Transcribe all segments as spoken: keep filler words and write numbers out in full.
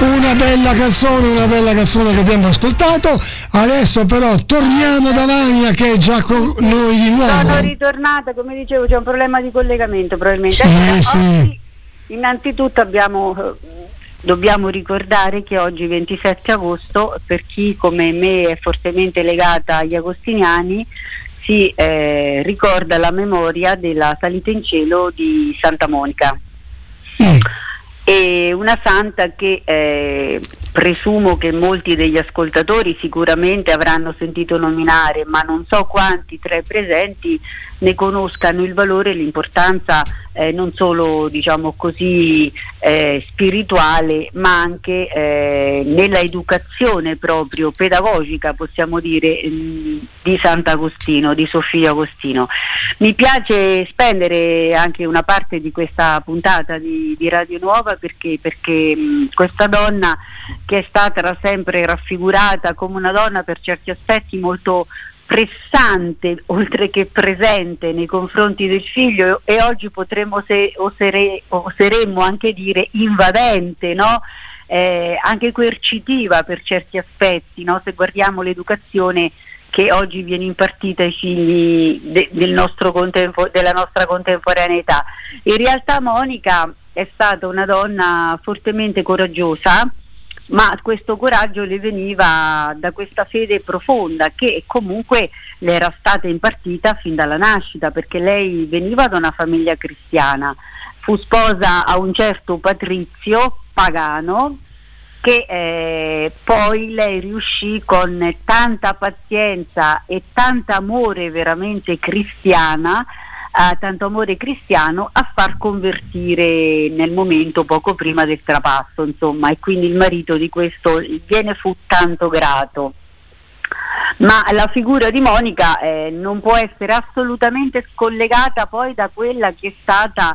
Una bella canzone, una bella canzone che abbiamo ascoltato. Adesso però torniamo da Vania, che è già con noi di nuovo. Sono ritornata, come dicevo, c'è un problema di collegamento probabilmente. Sì, allora, sì. Oggi, innanzitutto abbiamo, dobbiamo ricordare che oggi ventisette agosto, per chi come me è fortemente legata agli agostiniani, si eh, ricorda la memoria della salita in cielo di Santa Monica. Mm. E una santa che eh, presumo che molti degli ascoltatori sicuramente avranno sentito nominare, ma non so quanti tra i presenti ne conoscano il valore e l'importanza, eh, non solo diciamo così eh, spirituale, ma anche eh, nella educazione proprio pedagogica, possiamo dire, mh, di Sant'Agostino, di Sofia Agostino. Mi piace spendere anche una parte di questa puntata di, di Radio Nuova perché, perché mh, questa donna, che è stata da sempre raffigurata come una donna per certi aspetti molto pressante, oltre che presente nei confronti del figlio, e oggi potremmo se, osere, oseremmo anche dire invadente, no? Eh, anche coercitiva per certi aspetti, no? Se guardiamo l'educazione che oggi viene impartita ai figli de, del nostro contempo, della nostra contemporaneità. In realtà Monica è stata una donna fortemente coraggiosa, ma questo coraggio le veniva da questa fede profonda che comunque le era stata impartita fin dalla nascita, perché lei veniva da una famiglia cristiana, fu sposa a un certo patrizio pagano che eh, poi lei riuscì con tanta pazienza e tanto amore veramente cristiana Uh, tanto amore cristiano a far convertire nel momento poco prima del trapasso, insomma, e quindi il marito di questo gliene fu tanto grato. Ma la figura di Monica eh, non può essere assolutamente scollegata poi da quella che è stata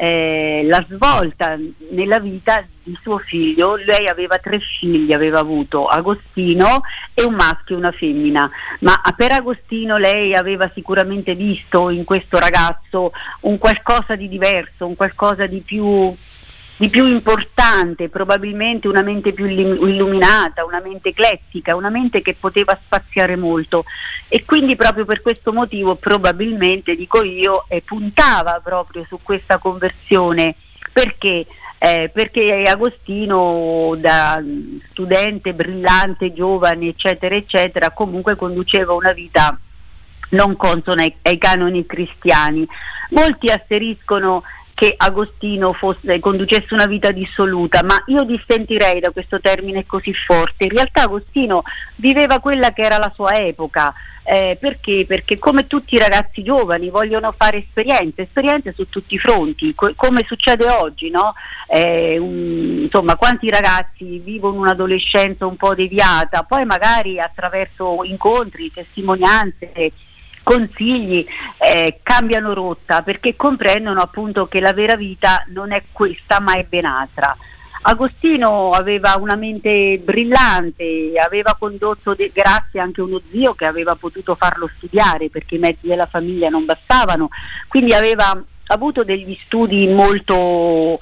eh, la svolta nella vita di suo figlio. Lei aveva tre figli, aveva avuto Agostino e un maschio e una femmina, ma per Agostino lei aveva sicuramente visto in questo ragazzo un qualcosa di diverso, un qualcosa di più di più importante, probabilmente una mente più illuminata, una mente eclettica, una mente che poteva spaziare molto, e quindi proprio per questo motivo probabilmente, dico io, eh, puntava proprio su questa conversione. Perché? Eh, perché Agostino, da studente brillante, giovane, eccetera eccetera, comunque conduceva una vita non consona ai, ai canoni cristiani. Molti asseriscono che Agostino fosse, conducesse una vita dissoluta, ma io dissentirei da questo termine così forte. In realtà Agostino viveva quella che era la sua epoca. Eh, perché? Perché come tutti i ragazzi giovani vogliono fare esperienze, esperienze su tutti i fronti, co- come succede oggi, no? Eh, un, insomma, quanti ragazzi vivono un'adolescenza un po' deviata, poi magari attraverso incontri, testimonianze, consigli eh, cambiano rotta, perché comprendono appunto che la vera vita non è questa ma è ben altra. Agostino aveva una mente brillante, aveva condotto de- grazie anche a uno zio che aveva potuto farlo studiare perché i mezzi della famiglia non bastavano, quindi aveva avuto degli studi molto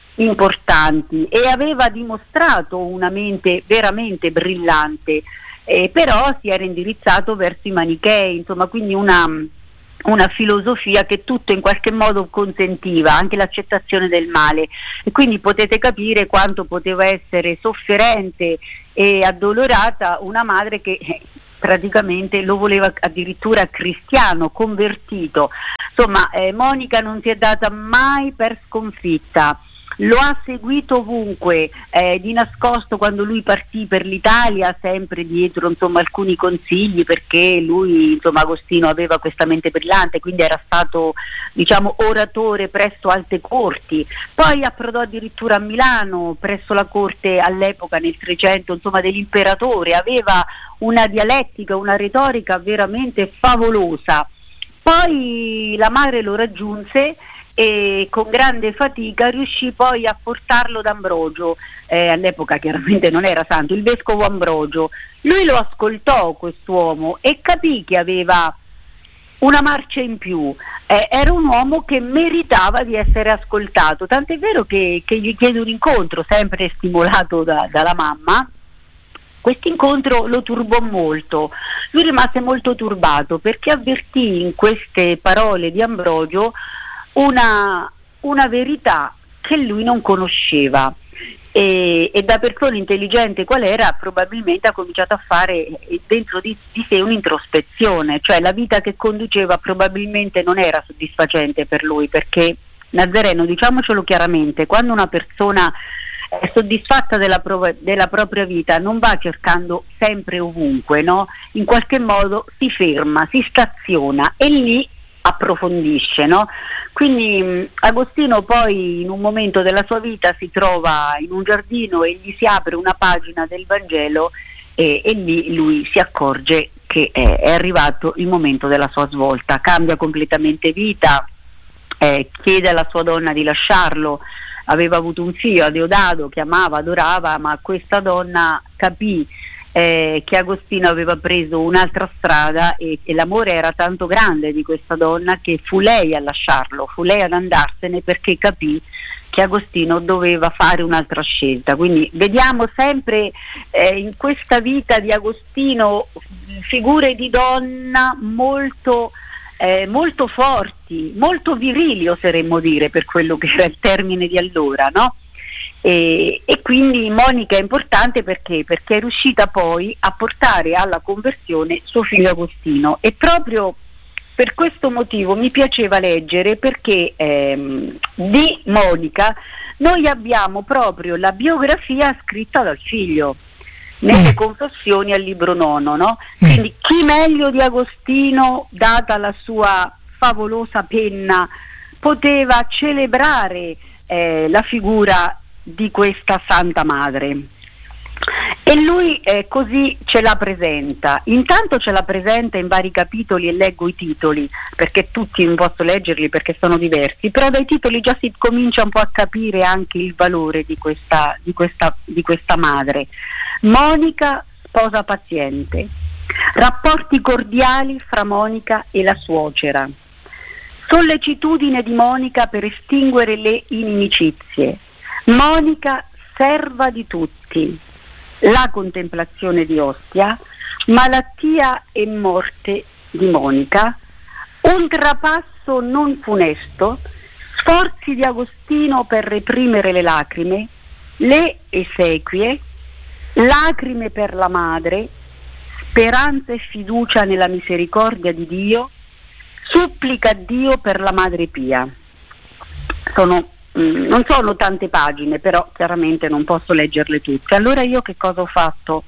importanti e aveva dimostrato una mente veramente brillante. Eh, però si era indirizzato verso i manichei, insomma, quindi una, una filosofia che tutto in qualche modo consentiva, anche l'accettazione del male, e quindi potete capire quanto poteva essere sofferente e addolorata una madre che eh, praticamente lo voleva addirittura cristiano, convertito. Insomma, eh, Monica non si è data mai per sconfitta. Lo ha seguito ovunque, eh, di nascosto quando lui partì per l'Italia, sempre dietro insomma alcuni consigli, perché lui, insomma, Agostino aveva questa mente brillante, quindi era stato, diciamo, oratore presso alte corti. Poi approdò addirittura a Milano presso la corte all'epoca nel trecento, insomma, dell'imperatore. Aveva una dialettica, una retorica veramente favolosa. Poi la madre lo raggiunse e con grande fatica riuscì poi a portarlo da Ambrogio, eh, all'epoca chiaramente non era santo, il vescovo Ambrogio. Lui lo ascoltò, quest'uomo, e capì che aveva una marcia in più, eh, era un uomo che meritava di essere ascoltato, tant'è vero che, che gli chiede un incontro, sempre stimolato da, dalla mamma. Questo incontro lo turbò molto, lui rimase molto turbato perché avvertì in queste parole di Ambrogio una, una verità che lui non conosceva. E, e da persona intelligente qual era, probabilmente ha cominciato a fare dentro di, di sé un'introspezione, cioè la vita che conduceva probabilmente non era soddisfacente per lui, perché Nazareno, diciamocelo chiaramente, quando una persona è soddisfatta della, prov- della propria vita non va cercando sempre ovunque, no? In qualche modo si ferma, si staziona e lì approfondisce, no? Quindi mh, Agostino poi in un momento della sua vita si trova in un giardino e gli si apre una pagina del Vangelo e, e lì lui si accorge che è, è arrivato il momento della sua svolta, cambia completamente vita, eh, chiede alla sua donna di lasciarlo, aveva avuto un figlio, Adeodato, che amava, adorava, ma questa donna capì eh, che Agostino aveva preso un'altra strada e, e l'amore era tanto grande di questa donna che fu lei a lasciarlo, fu lei ad andarsene perché capì che Agostino doveva fare un'altra scelta. Quindi vediamo sempre eh, in questa vita di Agostino figure di donna molto Eh, molto forti, molto virili, oseremmo dire, per quello che era il termine di allora, no? E, e quindi Monica è importante perché? Perché è riuscita poi a portare alla conversione suo figlio Agostino, e proprio per questo motivo mi piaceva leggere, perché ehm, di Monica noi abbiamo proprio la biografia scritta dal figlio nelle Confessioni al libro nono, no? Quindi chi meglio di Agostino, data la sua favolosa penna, poteva celebrare eh, la figura di questa Santa Madre? E lui eh, così ce la presenta. Intanto ce la presenta in vari capitoli, e leggo i titoli perché tutti non posso leggerli perché sono diversi, però dai titoli già si comincia un po' a capire anche il valore di questa, di questa, di questa madre. Monica, sposa paziente, rapporti cordiali fra Monica e la suocera, sollecitudine di Monica per estinguere le inimicizie, Monica serva di tutti, la contemplazione di Ostia, malattia e morte di Monica, un trapasso non funesto, sforzi di Agostino per reprimere le lacrime, le esequie, lacrime per la madre, speranza e fiducia nella misericordia di Dio, supplica a Dio per la Madre Pia. Sono, mh, non sono tante pagine, però chiaramente non posso leggerle tutte. Allora io che cosa ho fatto?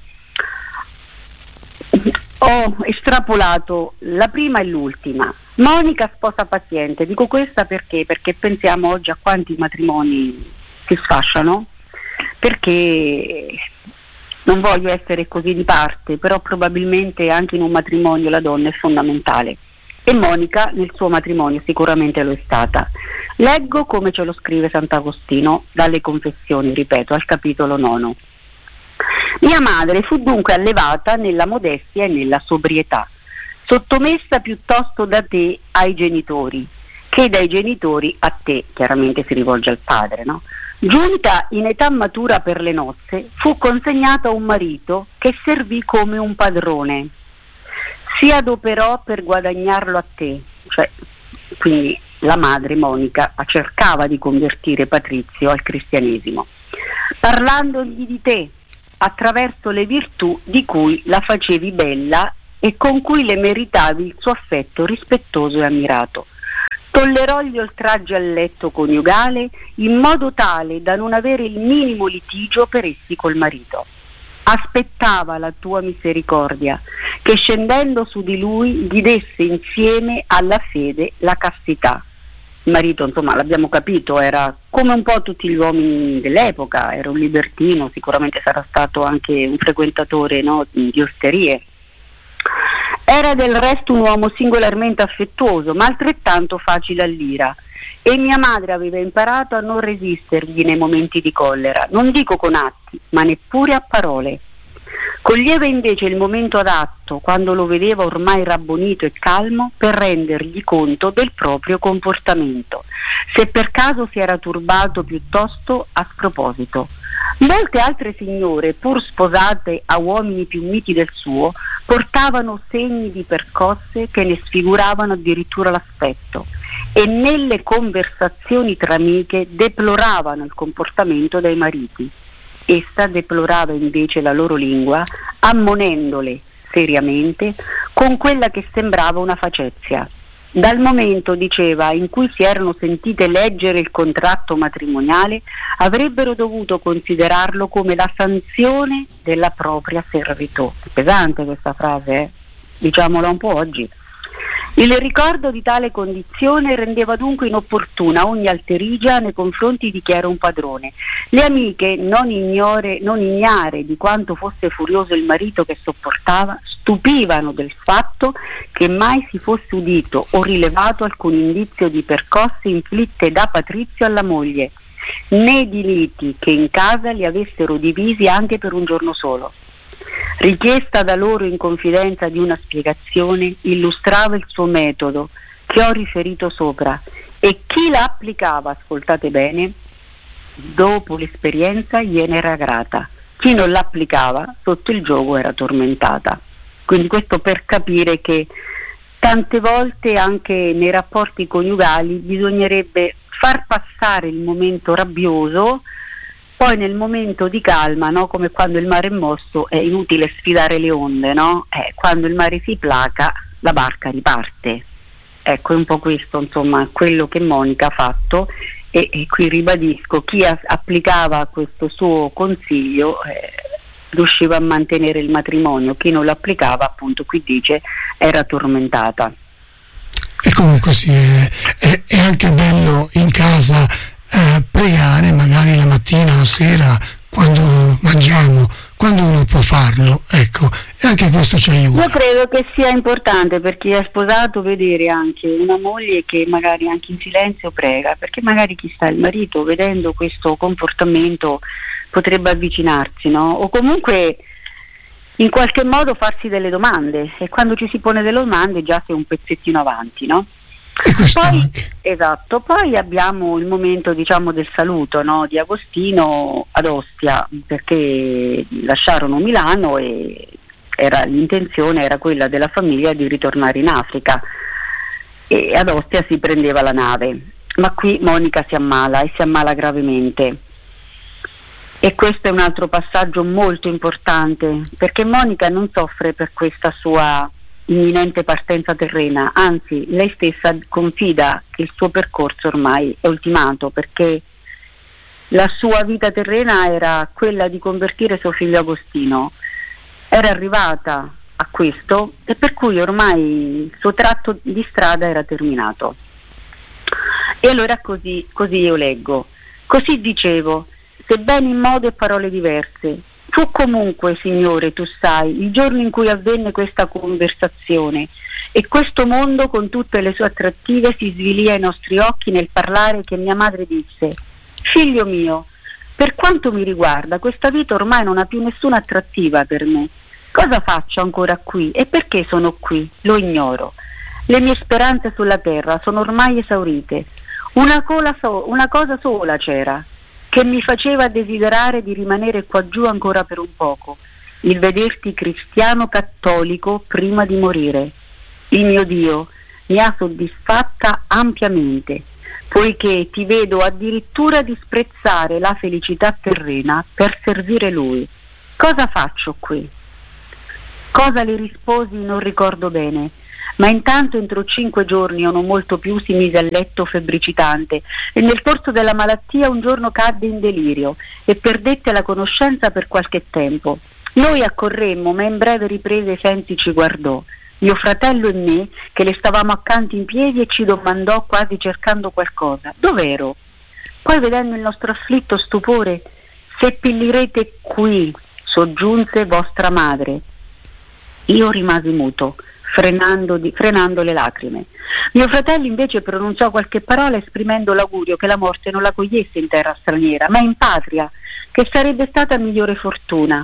Ho estrapolato la prima e l'ultima. Monica, sposa paziente. Dico questa perché? Perché pensiamo oggi a quanti matrimoni si sfasciano, perché non voglio essere così di parte, però probabilmente anche in un matrimonio la donna è fondamentale, e Monica nel suo matrimonio sicuramente lo è stata. Leggo come ce lo scrive Sant'Agostino dalle Confessioni, ripeto, al capitolo nono. Mia madre fu dunque allevata nella modestia e nella sobrietà, sottomessa piuttosto da te ai genitori che dai genitori a te, chiaramente si rivolge al padre, no? Giunta in età matura per le nozze, fu consegnata a un marito che servì come un padrone. Si adoperò per guadagnarlo a te, cioè quindi la madre Monica cercava di convertire Patrizio al cristianesimo, parlandogli di te attraverso le virtù di cui la facevi bella e con cui le meritavi il suo affetto rispettoso e ammirato. Tollerò gli oltraggi al letto coniugale in modo tale da non avere il minimo litigio per essi col marito. Aspettava la tua misericordia, che scendendo su di lui gli desse insieme alla fede la castità. Il marito, insomma, l'abbiamo capito, era come un po' tutti gli uomini dell'epoca, era un libertino, sicuramente sarà stato anche un frequentatore, no, di osterie. Era del resto un uomo singolarmente affettuoso, ma altrettanto facile all'ira, e mia madre aveva imparato a non resistergli nei momenti di collera, non dico con atti, ma neppure a parole. Coglieva invece il momento adatto, quando lo vedeva ormai rabbonito e calmo, per rendergli conto del proprio comportamento, se per caso si era turbato piuttosto a sproposito. Molte altre signore, pur sposate a uomini più miti del suo, portavano segni di percosse che ne sfiguravano addirittura l'aspetto, e nelle conversazioni tra amiche deploravano il comportamento dei mariti. Essa deplorava invece la loro lingua, ammonendole seriamente con quella che sembrava una facezia. Dal momento, diceva, in cui si erano sentite leggere il contratto matrimoniale, avrebbero dovuto considerarlo come la sanzione della propria servitù. Pesante questa frase, eh? Diciamola un po' oggi. Il ricordo di tale condizione rendeva dunque inopportuna ogni alterigia nei confronti di chi era un padrone. Le amiche, non, ignore, non ignare di quanto fosse furioso il marito che sopportava, stupivano del fatto che mai si fosse udito o rilevato alcun indizio di percosse inflitte da Patrizio alla moglie, né di liti che in casa li avessero divisi anche per un giorno solo. Richiesta da loro in confidenza di una spiegazione, illustrava il suo metodo, che ho riferito sopra, e chi la applicava, ascoltate bene, dopo l'esperienza gliene era grata. Chi non l'applicava, sotto il giogo era tormentata. Quindi questo per capire che tante volte anche nei rapporti coniugali bisognerebbe far passare il momento rabbioso. Poi nel momento di calma, no? Come quando il mare è mosso, è inutile sfidare le onde, no? Eh, quando il mare si placa, la barca riparte. Ecco, è un po' questo, insomma, quello che Monica ha fatto, e, e qui ribadisco, chi a- applicava questo suo consiglio eh, riusciva a mantenere il matrimonio, chi non lo applicava, appunto, qui dice, era tormentata. E comunque sì, è, è, è anche bello in casa Eh, pregare magari la mattina, la sera, quando mangiamo, quando uno può farlo, ecco, e anche questo ci aiuta. Io credo che sia importante per chi è sposato vedere anche una moglie che magari anche in silenzio prega, perché magari chissà il marito vedendo questo comportamento potrebbe avvicinarsi, no? O comunque in qualche modo farsi delle domande, e quando ci si pone delle domande già sei un pezzettino avanti, no? E questo poi, anche. Esatto, poi abbiamo il momento, diciamo, del saluto, no, di Agostino ad Ostia, perché lasciarono Milano e era, l'intenzione era quella della famiglia di ritornare in Africa, e ad Ostia si prendeva la nave, ma qui Monica si ammala e si ammala gravemente, e questo è un altro passaggio molto importante, perché Monica non soffre per questa sua imminente partenza terrena, anzi lei stessa confida che il suo percorso ormai è ultimato, perché la sua vita terrena era quella di convertire suo figlio Agostino, era arrivata a questo, e per cui ormai il suo tratto di strada era terminato. E allora così, così io leggo, così dicevo, sebbene in modo e parole diverse. Fu comunque, Signore, tu sai, il giorno in cui avvenne questa conversazione, e questo mondo con tutte le sue attrattive si svilì ai nostri occhi nel parlare, che mia madre disse: figlio mio, per quanto mi riguarda questa vita ormai non ha più nessuna attrattiva per me. Cosa faccio ancora qui e perché sono qui? Lo ignoro. Le mie speranze sulla terra sono ormai esaurite. Una, cola so- una cosa sola c'era che mi faceva desiderare di rimanere qua giù ancora per un poco, il vederti cristiano cattolico prima di morire. Il mio Dio mi ha soddisfatta ampiamente, poiché ti vedo addirittura disprezzare la felicità terrena per servire Lui. Cosa faccio qui? Cosa le risposi non ricordo bene, ma intanto entro cinque giorni o non molto più si mise a letto febbricitante, e nel corso della malattia un giorno cadde in delirio e perdette la conoscenza per qualche tempo. Noi accorremmo, ma in breve riprese i sensi ci guardò, mio fratello e me, che le stavamo accanto in piedi, e ci domandò, quasi cercando qualcosa: dov'ero? Poi, vedendo il nostro afflitto stupore: seppellirete qui, soggiunse vostra madre. Io rimasi muto, Frenando, di, frenando le lacrime. Mio fratello invece pronunziò qualche parola, esprimendo l'augurio che la morte non la cogliesse in terra straniera, ma in patria, che sarebbe stata migliore fortuna.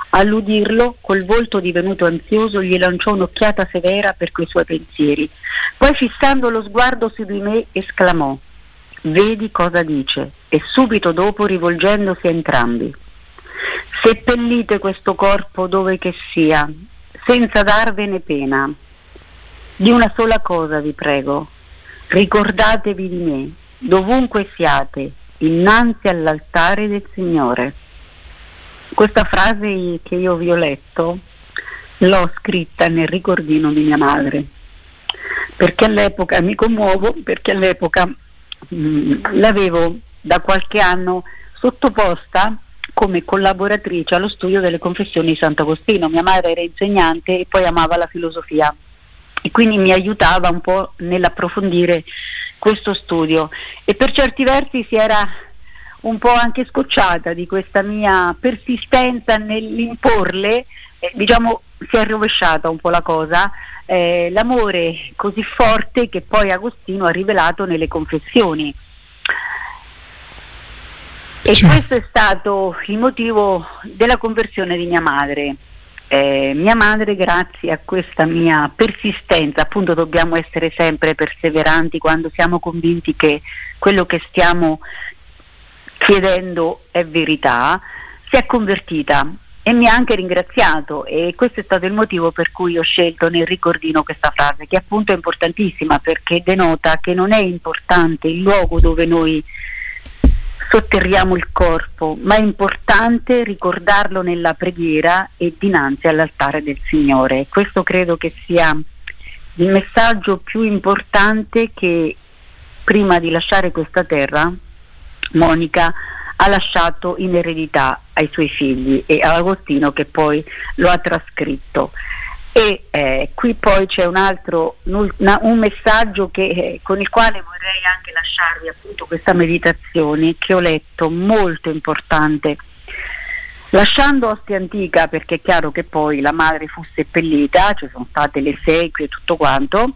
All'udirlo, col volto divenuto ansioso, gli lanciò un'occhiata severa per quei suoi pensieri. Poi, fissando lo sguardo su di me, esclamò: «Vedi cosa dice?» E subito dopo, rivolgendosi a entrambi: «Seppellite questo corpo dove che sia, senza darvene pena. Di una sola cosa vi prego: ricordatevi di me, dovunque siate, innanzi all'altare del Signore». Questa frase che io vi ho letto l'ho scritta nel ricordino di mia madre, perché all'epoca, mi commuovo, perché all'epoca mh, l'avevo da qualche anno sottoposta come collaboratrice allo studio delle Confessioni di Sant'Agostino. Mia madre era insegnante e poi amava la filosofia e quindi mi aiutava un po' nell'approfondire questo studio, e per certi versi si era un po' anche scocciata di questa mia persistenza nell'imporle, eh, diciamo si è rovesciata un po' la cosa, eh, l'amore così forte che poi Agostino ha rivelato nelle Confessioni. E certo. Questo è stato il motivo della conversione di mia madre. Eh, mia madre, grazie a questa mia persistenza, appunto dobbiamo essere sempre perseveranti quando siamo convinti che quello che stiamo chiedendo è verità, si è convertita e mi ha anche ringraziato, e questo è stato il motivo per cui ho scelto nel ricordino questa frase, che appunto è importantissima, perché denota che non è importante il luogo dove noi sotterriamo il corpo, ma è importante ricordarlo nella preghiera e dinanzi all'altare del Signore. Questo credo che sia il messaggio più importante che prima di lasciare questa terra Monica ha lasciato in eredità ai suoi figli e a Agostino, che poi lo ha trascritto. E eh, qui poi c'è un altro un, un messaggio che, eh, con il quale vorrei anche lasciarvi appunto questa meditazione che ho letto, molto importante. Lasciando Ostia Antica, perché è chiaro che poi la madre fu seppellita, ci sono state le esequie e tutto quanto,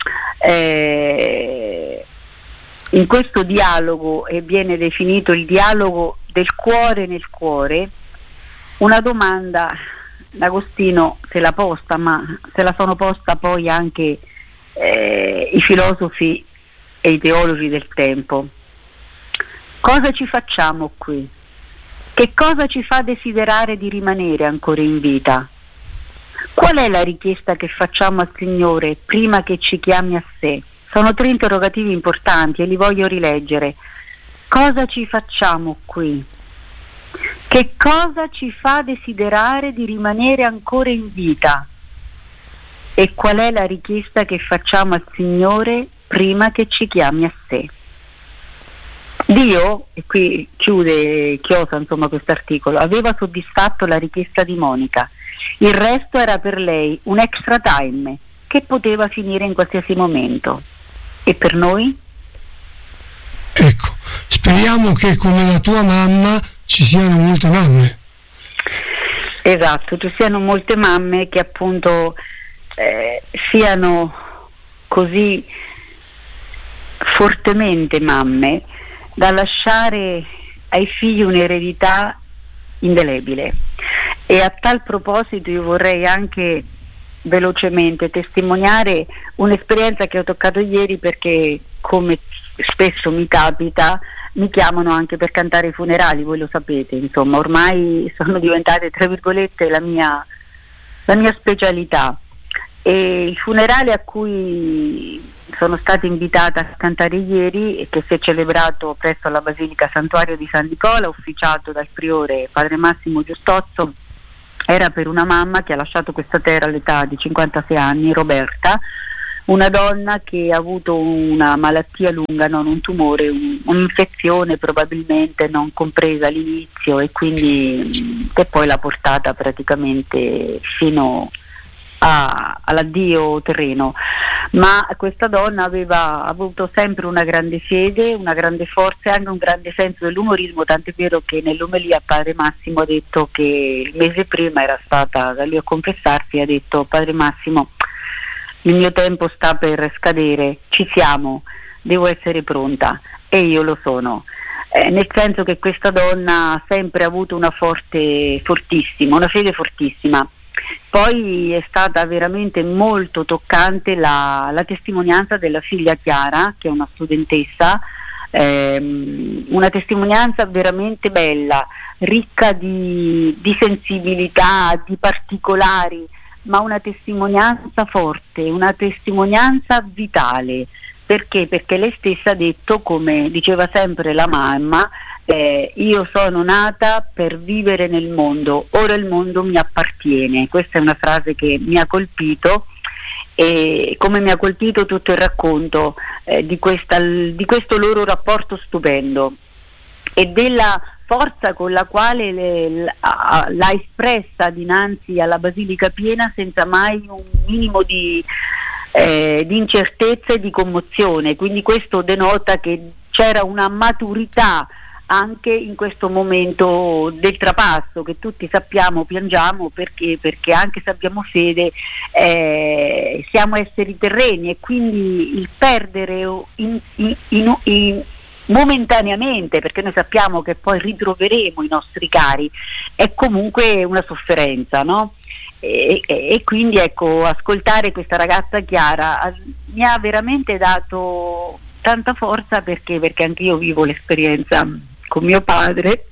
eh, in questo dialogo, e viene definito il dialogo del cuore nel cuore, una domanda Agostino se l'ha posta, ma se la sono posta poi anche eh, i filosofi e i teologi del tempo. Cosa ci facciamo qui? Che cosa ci fa desiderare di rimanere ancora in vita? Qual è la richiesta che facciamo al Signore prima che ci chiami a sé? Sono tre interrogativi importanti e li voglio rileggere. Cosa ci facciamo qui? Che cosa ci fa desiderare di rimanere ancora in vita? E qual è la richiesta che facciamo al Signore prima che ci chiami a sé? Dio, e qui chiude Chiosa insomma questo articolo, aveva soddisfatto la richiesta di Monica. Il resto era per lei un extra time che poteva finire in qualsiasi momento. E per noi? Ecco, speriamo che come la tua mamma ci siano molte mamme. Esatto, ci siano molte mamme che appunto eh, siano così fortemente mamme da lasciare ai figli un'eredità indelebile. E a tal proposito io vorrei anche velocemente testimoniare un'esperienza che ho toccato ieri, perché come spesso mi capita mi chiamano anche per cantare i funerali, voi lo sapete, insomma ormai sono diventate tra virgolette la mia, la mia specialità. E il funerale a cui sono stata invitata a cantare ieri e che si è celebrato presso la Basilica Santuario di San Nicola, ufficiato dal priore Padre Massimo Giustozzo, era per una mamma che ha lasciato questa terra all'età di cinquantasei anni, Roberta, una donna che ha avuto una malattia lunga, non un tumore, un, un'infezione probabilmente non compresa all'inizio, e quindi che poi l'ha portata praticamente fino a, all'addio terreno. Ma questa donna aveva avuto sempre una grande fede, una grande forza e anche un grande senso dell'umorismo, tant'è vero che nell'omelia Padre Massimo ha detto che il mese prima era stata da lui a confessarsi e ha detto: Padre Massimo, il mio tempo sta per scadere, ci siamo, devo essere pronta, e io lo sono. eh, nel senso che questa donna ha sempre avuto una forte, fortissima, una fede fortissima. Poi è stata veramente molto toccante la, la testimonianza della figlia Chiara, che è una studentessa, ehm, una testimonianza veramente bella, ricca di, di sensibilità, di particolari, ma una testimonianza forte, una testimonianza vitale. Perché? Perché lei stessa ha detto, come diceva sempre la mamma, eh, io sono nata per vivere nel mondo, ora il mondo mi appartiene. Questa è una frase che mi ha colpito, e come mi ha colpito tutto il racconto eh, di, questa, di questo loro rapporto stupendo e della forza con la quale le, l'ha, l'ha espressa dinanzi alla Basilica Piena senza mai un minimo di, eh, di incertezza e di commozione. Quindi questo denota che c'era una maturità anche in questo momento del trapasso, che tutti sappiamo, piangiamo perché, perché anche se abbiamo fede eh, siamo esseri terreni, e quindi il perdere in, in, in, in momentaneamente, perché noi sappiamo che poi ritroveremo i nostri cari, è comunque una sofferenza, no? E, e, e quindi ecco, ascoltare questa ragazza Chiara a, mi ha veramente dato tanta forza, perché perché anche io vivo l'esperienza con mio padre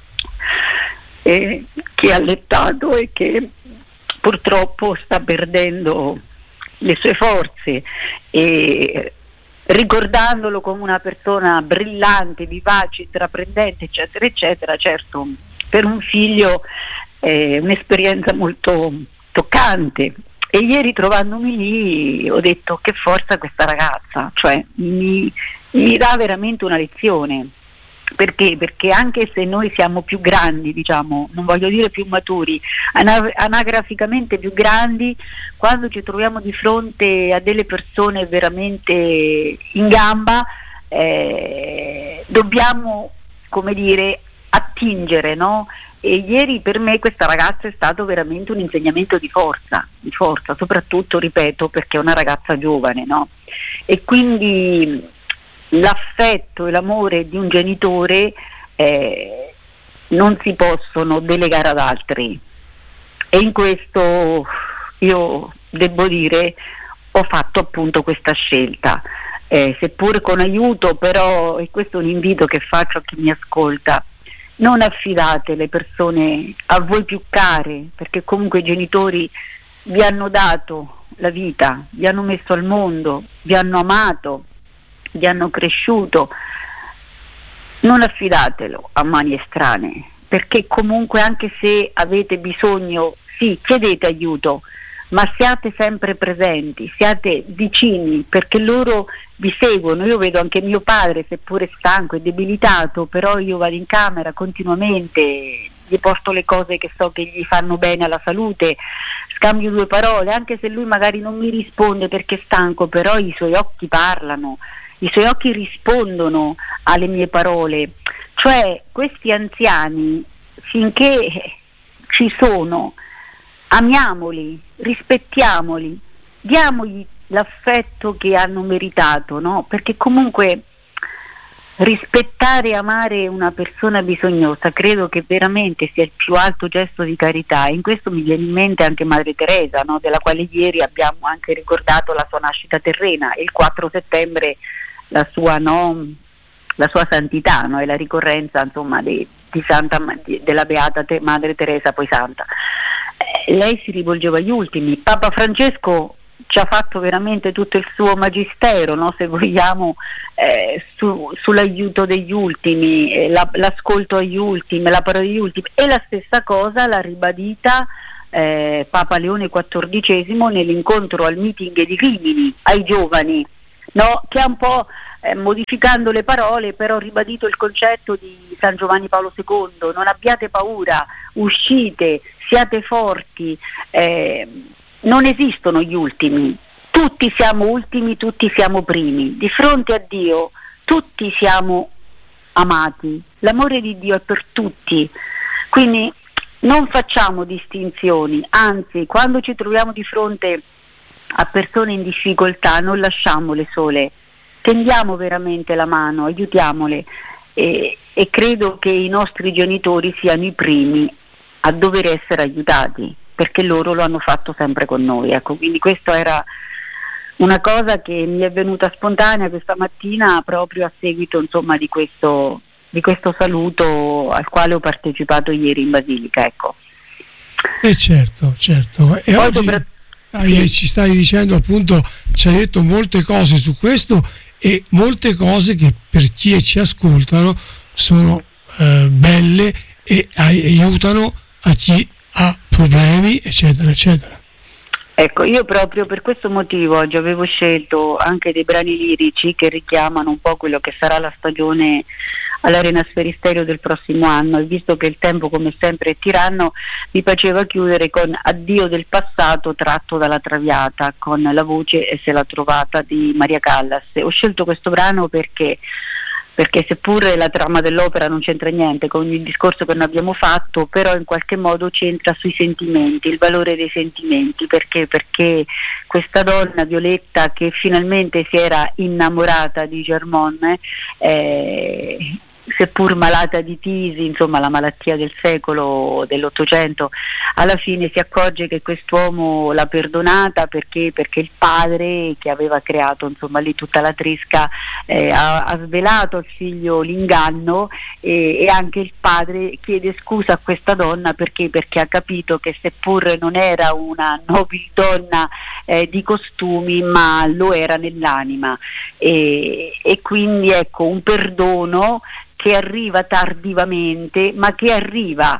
eh, che è allettato e che purtroppo sta perdendo le sue forze, e ricordandolo come una persona brillante, vivace, intraprendente, eccetera eccetera, certo per un figlio è un'esperienza molto toccante. E ieri, trovandomi lì, ho detto: che forza questa ragazza, cioè mi, mi dà veramente una lezione. Perché? Perché anche se noi siamo più grandi, diciamo, non voglio dire più maturi, ana- anagraficamente più grandi, quando ci troviamo di fronte a delle persone veramente in gamba, eh, dobbiamo, come dire, attingere, no? E ieri per me questa ragazza è stato veramente un insegnamento di forza, di forza, soprattutto, ripeto, perché è una ragazza giovane, no? E quindi l'affetto e l'amore di un genitore eh, non si possono delegare ad altri, e in questo io devo dire ho fatto appunto questa scelta, eh, seppur con aiuto, però, e questo è un invito che faccio a chi mi ascolta: non affidate le persone a voi più care, perché comunque i genitori vi hanno dato la vita, vi hanno messo al mondo, vi hanno amato, vi hanno cresciuto. Non affidatelo a mani estranee, perché comunque anche se avete bisogno, sì, chiedete aiuto, ma siate sempre presenti, siate vicini, perché loro vi seguono. Io vedo anche mio padre, seppure stanco e debilitato, però io vado in camera continuamente, gli porto le cose che so che gli fanno bene alla salute, scambio due parole, anche se lui magari non mi risponde perché è stanco, però i suoi occhi parlano, i suoi occhi rispondono alle mie parole. Cioè, questi anziani, finché ci sono, amiamoli, rispettiamoli, diamogli l'affetto che hanno meritato, no? Perché comunque rispettare e amare una persona bisognosa credo che veramente sia il più alto gesto di carità. E in questo mi viene in mente anche Madre Teresa, no? Della quale ieri abbiamo anche ricordato la sua nascita terrena, e il quattro settembre la sua, no, la sua santità, no? E la ricorrenza, insomma, di, di Santa, di, della Beata Te, Madre Teresa, poi santa. Eh, lei si rivolgeva agli ultimi. Papa Francesco ci ha fatto veramente tutto il suo magistero, no? Se vogliamo, eh, su, sull'aiuto degli ultimi, eh, la, l'ascolto agli ultimi, la parola degli ultimi, e la stessa cosa l'ha ribadita eh, Papa Leone quattordicesimo nell'incontro al meeting di Rimini ai giovani, no? Che ha un po' eh, modificando le parole, però ribadito il concetto di San Giovanni Paolo secondo: non abbiate paura, uscite, siate forti, eh, non esistono gli ultimi, tutti siamo ultimi, tutti siamo primi, di fronte a Dio tutti siamo amati, l'amore di Dio è per tutti, quindi non facciamo distinzioni, anzi quando ci troviamo di fronte a persone in difficoltà non lasciamole sole, tendiamo veramente la mano, aiutiamole, e, e credo che i nostri genitori siano i primi a dover essere aiutati, perché loro lo hanno fatto sempre con noi, ecco, quindi questo era una cosa che mi è venuta spontanea questa mattina proprio a seguito, insomma, di questo, di questo saluto al quale ho partecipato ieri in Basilica, ecco. E certo, certo. E Poi oggi sopra... sì. Ci stai dicendo, appunto, ci hai detto molte cose su questo e molte cose che per chi ci ascoltano sono eh, belle e aiutano a chi ha problemi, eccetera, eccetera. Ecco, io proprio per questo motivo oggi avevo scelto anche dei brani lirici che richiamano un po' quello che sarà la stagione all'Arena Sferisterio del prossimo anno, e visto che il tempo come sempre è tiranno, mi faceva chiudere con Addio del passato, tratto dalla Traviata, con la voce E se l'ha trovata di Maria Callas. Ho scelto questo brano perché perché seppur la trama dell'opera non c'entra niente con il discorso che noi abbiamo fatto, però in qualche modo c'entra sui sentimenti, il valore dei sentimenti, perché perché questa donna, Violetta, che finalmente si era innamorata di Germont, eh, seppur malata di tisi, insomma la malattia del secolo, dell'Ottocento, alla fine si accorge che quest'uomo l'ha perdonata perché, perché il padre, che aveva creato insomma lì tutta la trisca, eh, ha, ha svelato al figlio l'inganno, e, e anche il padre chiede scusa a questa donna perché, perché ha capito che seppur non era una nobildonna eh, di costumi, ma lo era nell'anima, e, e quindi ecco un perdono che arriva tardivamente, ma che arriva,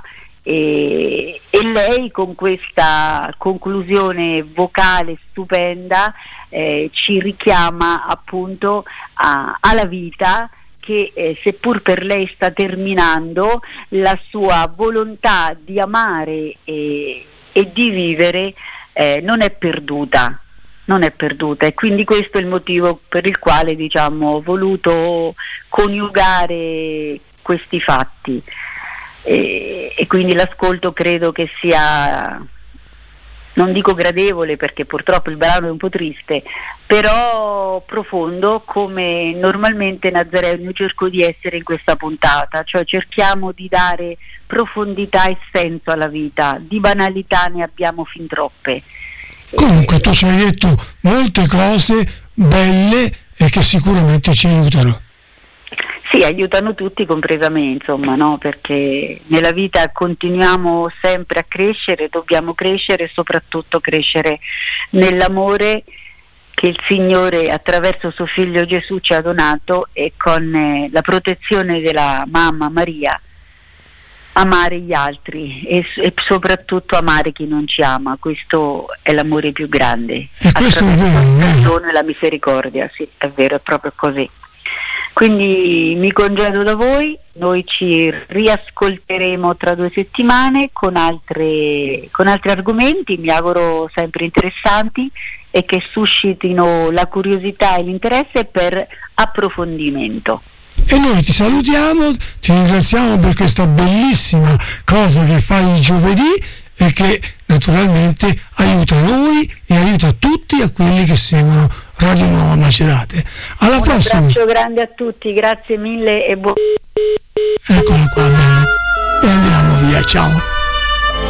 e, e lei con questa conclusione vocale stupenda eh, ci richiama appunto a, alla vita che eh, seppur per lei sta terminando, la sua volontà di amare e, e di vivere eh, non è perduta. non è perduta, e quindi questo è il motivo per il quale, diciamo, ho voluto coniugare questi fatti, e, e quindi l'ascolto credo che sia, non dico gradevole perché purtroppo il brano è un po' triste, però profondo, come normalmente Nazareno io cerco di essere in questa puntata, cioè cerchiamo di dare profondità e senso alla vita, di banalità ne abbiamo fin troppe. Comunque tu ci hai detto molte cose belle e che sicuramente ci aiutano. Sì, aiutano tutti, compresa me, insomma, no? Perché nella vita continuiamo sempre a crescere, dobbiamo crescere e soprattutto crescere nell'amore che il Signore attraverso suo figlio Gesù ci ha donato, e con eh, la protezione della mamma Maria amare gli altri e, e soprattutto amare chi non ci ama. Questo è l'amore più grande, e questo è vero, il perdono e la misericordia. Sì, è vero, è proprio così. Quindi mi congedo da voi, noi ci riascolteremo tra due settimane con altre, con altri argomenti, mi auguro sempre interessanti e che suscitino la curiosità e l'interesse per approfondimento. E noi ti salutiamo, ti ringraziamo per questa bellissima cosa che fai il giovedì e che naturalmente aiuta noi e aiuta tutti a quelli che seguono Radio Nuova Macerate. Alla Un prossima. Un abbraccio grande a tutti, grazie mille e buon... Eccola qua, bella. E andiamo via, ciao.